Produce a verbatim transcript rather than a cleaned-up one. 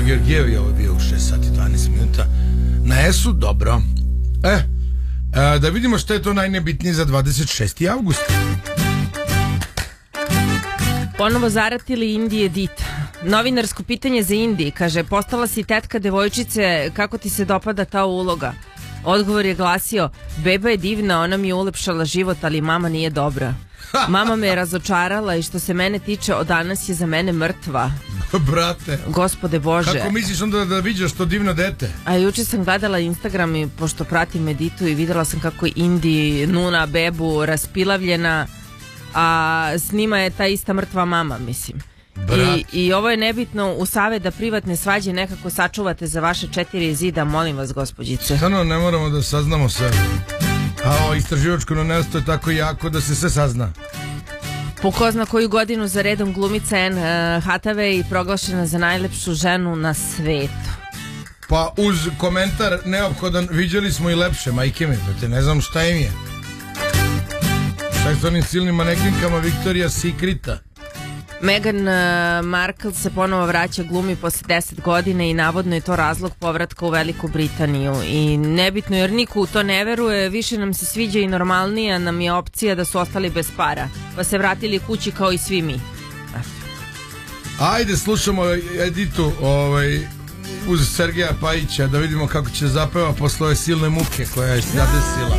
Georgijevi, ovo je bio u šest sati dvanaest minuta na esu, dobro. E, a, da vidimo što je to najnebitnije za dvadeset šesti avgust. Ponovo zaratili Indije Dita. Novinarsko pitanje za Indiji, kaže, postala si tetka devojčice, kako ti se dopada ta uloga? Odgovor je glasio, beba je divna, ona mi je ulepšala život, ali mama nije dobra. Mama me je razočarala i što se mene tiče, od danas je za mene mrtva. Brate, Gospode Bože. kako misliš onda da viđaš to divno dete? A juče sam gledala Instagram i pošto pratim Editu i videla sam kako Indi nuna bebu raspilavljena, a s njima je ta ista mrtva mama, mislim. I, I ovo je nebitno, u savjet da privatne svađe nekako sačuvate za vaše četiri zida, molim vas, gospođice. Stano, ne moramo da saznamo sve. A ovo istraživačko novinarstvo je tako jako da se sve sazna. Po ko zna koju godinu za redom glumica Anne Hathaway proglašena za najlepšu ženu na svetu. Pa uz komentar neophodan, viđali smo i lepše, majke mi, te ne znam šta im je. Šta je s onim silnim manekinkama Victoria's Secreta? Meghan Markle se ponovo vraća glumi posle deset godina i navodno je to razlog povratka u Veliku Britaniju. I nebitno, jer niko u to ne veruje, više nam se sviđa i normalnija nam je opcija da su ostali bez para, pa se vratili kući kao i svi mi. Ajde, slušamo Editu ovaj, uz Sergeja Pajića da vidimo kako će zapeva posle ove silne muke koja je zadesila.